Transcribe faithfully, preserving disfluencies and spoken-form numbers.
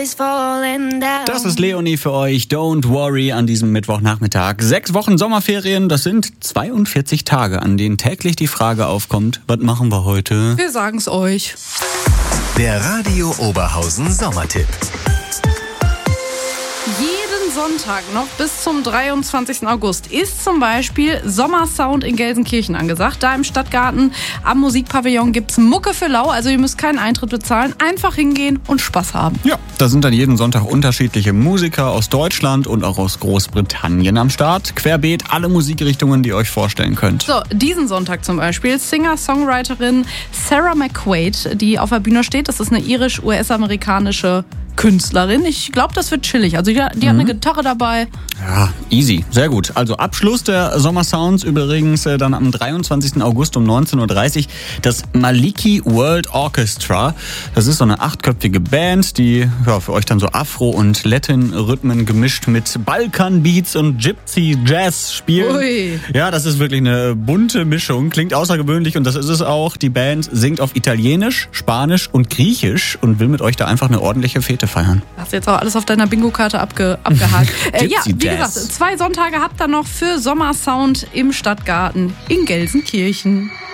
is falling down. Das ist Leonie für euch. Don't worry an diesem Mittwochnachmittag. Sechs Wochen Sommerferien, das sind zweiundvierzig Tage, an denen täglich die Frage aufkommt, was machen wir heute? Wir sagen's euch. Der Radio Oberhausen Sommertipp. Jeden Sonntag noch bis zum dreiundzwanzigsten August ist zum Beispiel Sommersound in Gelsenkirchen angesagt. Da im Stadtgarten am Musikpavillon gibt's Mucke für lau, also ihr müsst keinen Eintritt bezahlen, einfach hingehen und Spaß haben. Ja, da sind dann jeden Sonntag unterschiedliche Musiker aus Deutschland und auch aus Großbritannien am Start. Querbeet alle Musikrichtungen, die ihr euch vorstellen könnt. So, diesen Sonntag zum Beispiel Singer-Songwriterin Sarah McQuaid, die auf der Bühne steht. Das ist eine irisch-U S-amerikanische Künstlerin. Ich glaube, das wird chillig. Also die, die mhm. hat eine Gitarre dabei. Ja, easy. Sehr gut. Also Abschluss der Sommersounds übrigens äh, dann am dreiundzwanzigsten August um neunzehn Uhr dreißig das Maliki World Orchestra. Das ist so eine achtköpfige Band, die ja, für euch dann so Afro- und Latin-Rhythmen gemischt mit Balkan-Beats und Gypsy-Jazz spielen. Ui. Ja, das ist wirklich eine bunte Mischung. Klingt außergewöhnlich und das ist es auch. Die Band singt auf Italienisch, Spanisch und Griechisch und will mit euch da einfach eine ordentliche Fete feiern. Hast du jetzt auch alles auf deiner Bingo-Karte abge, abgehakt. äh, ja, wie Jazz. gesagt, zwei Sonntage habt ihr noch für Sommersound im Stadtgarten in Gelsenkirchen.